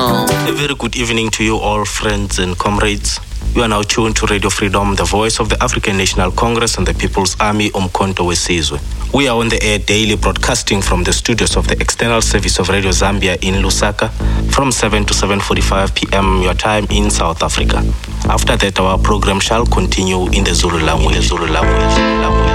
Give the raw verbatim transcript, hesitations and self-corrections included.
International. A very good evening to you all, friends and comrades. You are now tuned to Radio Freedom, the voice of the African National Congress and the People's Army, Umkhonto weSizwe. We are on the air daily, broadcasting from the studios of the External Service of Radio Zambia in Lusaka from seven to seven forty-five p.m. your time in South Africa. After that, our program shall continue in the Zulu language. Zulu language.